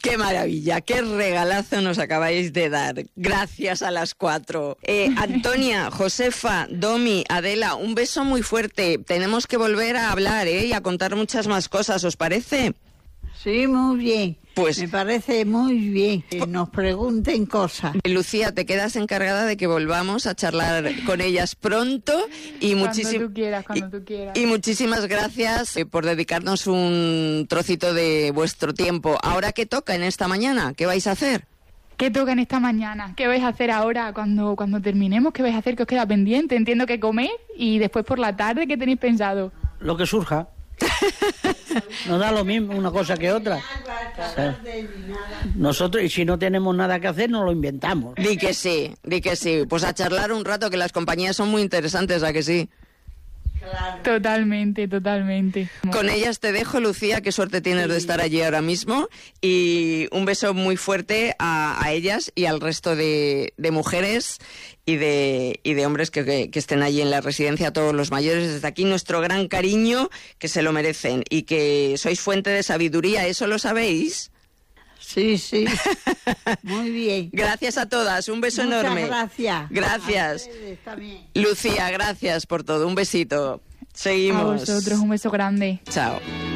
Qué maravilla, qué regalazo nos acabáis de dar. Gracias a las 4. Antonia, Josefa, Domi, Adela, un beso muy fuerte. Tenemos que volver a hablar, y a contar muchas más cosas, ¿os parece? Sí, muy bien. Pues me parece muy bien que nos pregunten cosas. Lucía, te quedas encargada de que volvamos a charlar con ellas pronto y cuando tú quieras. Y muchísimas gracias por dedicarnos un trocito de vuestro tiempo. ¿Ahora qué toca en esta mañana? ¿Qué vais a hacer? ¿Qué toca en esta mañana? ¿Qué vais a hacer ahora cuando terminemos? ¿Qué vais a hacer? ¿Qué os queda pendiente? Entiendo que coméis y después por la tarde, ¿qué tenéis pensado? Lo que surja. Nos da lo mismo una cosa que otra. Nosotros, y si no tenemos nada que hacer, nos lo inventamos. Di que sí. Pues a charlar un rato, que las compañías son muy interesantes, ¿a que sí? Claro. Totalmente. Con ellas te dejo, Lucía, qué suerte tienes de estar allí ahora mismo, y un beso muy fuerte a ellas y al resto de mujeres y de hombres que estén allí en la residencia, a todos los mayores. Desde aquí nuestro gran cariño, que se lo merecen, y que sois fuente de sabiduría, ¿eso lo sabéis? Sí. Muy bien. Gracias a todas, un beso enorme. Gracias. Lucía, gracias por todo, un besito. Seguimos. A vosotros, un beso grande. Chao.